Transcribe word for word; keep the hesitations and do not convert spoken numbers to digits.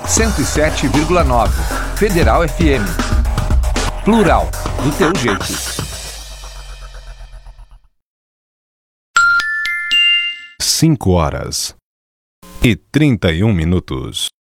cento e sete vírgula nove. Federal F M. Plural, do teu jeito. Cinco horas e trinta e um minutos.